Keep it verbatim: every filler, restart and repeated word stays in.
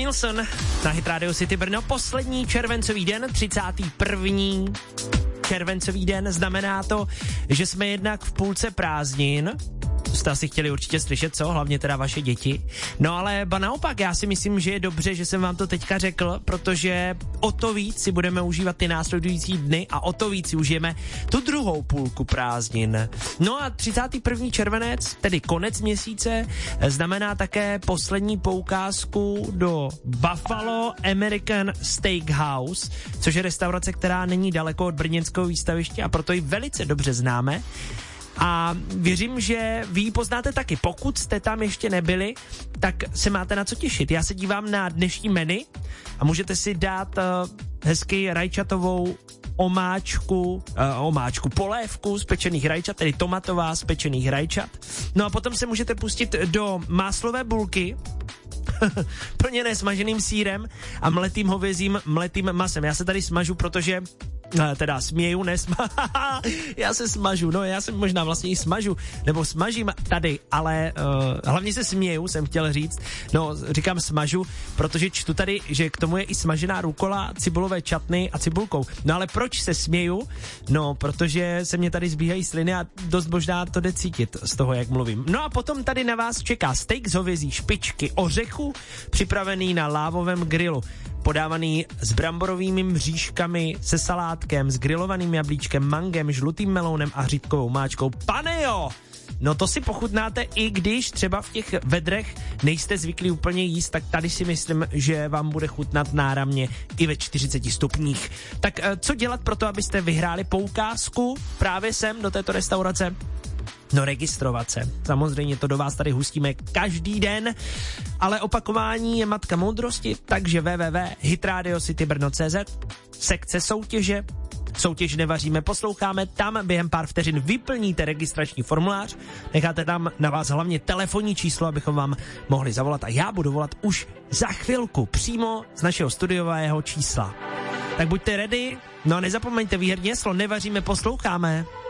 Nilsson na Hit Radio City Brno. Poslední červencový den, třicátý první červencový den. Znamená to, že jsme jednak v půlce prázdnin. To jste asi chtěli určitě slyšet, co? Hlavně teda vaše děti. No ale ba naopak, já si myslím, že je dobře, že jsem vám to teďka řekl, protože o to víc si budeme užívat ty následující dny a o to víc si užijeme tu druhou půlku prázdnin. No a třicátý první červenec, tedy konec měsíce, znamená také poslední poukázku do Buffalo American Steakhouse, což je restaurace, která není daleko od brněnského výstaviště a proto ji velice dobře známe. A věřím, že vy ji poznáte taky. Pokud jste tam ještě nebyli, tak se máte na co těšit. Já se dívám na dnešní menu a můžete si dát uh, hezky rajčatovou omáčku, uh, omáčku, polévku z pečených rajčat, tedy tomatová z pečených rajčat. No a potom se můžete pustit do máslové bulky, plněné smaženým sýrem a mletým hovězím, mletým masem. Já se tady smažu, protože teda směju, nesma... já se smažu, no já se možná vlastně i smažu, nebo smažím tady, ale uh, hlavně se směju, jsem chtěl říct, no říkám smažu, protože čtu tady, že k tomu je i smažená rukola, cibulové čatny a cibulkou. No ale proč se směju? No, protože se mě tady zbíhají sliny a dost možná to jde cítit z toho, jak mluvím. No a potom tady na vás čeká steak z hovězí špičky ořechu, připravený na lávovém grilu, podávaný s bramborovými mřížkami, se salátkem, s grilovaným jablíčkem, mangem, žlutým melounem a hříbkovou máčkou. Pane jo! No to si pochutnáte, i když třeba v těch vedrech nejste zvyklí úplně jíst, tak tady si myslím, že vám bude chutnat náramně i ve čtyřiceti stupních. Tak co dělat pro to, abyste vyhráli poukázku právě sem do této restaurace? No registrovat se. Samozřejmě to do vás tady hustíme každý den, ale opakování je matka moudrosti, takže w w w tečka hitradio city brno tečka c z, sekce soutěže, soutěž nevaříme, posloucháme, tam během pár vteřin vyplníte registrační formulář, necháte tam na vás hlavně telefonní číslo, abychom vám mohli zavolat a já budu volat už za chvilku přímo z našeho studiového čísla. Tak buďte ready, no a nezapomeňte výherní heslo, nevaříme, posloucháme.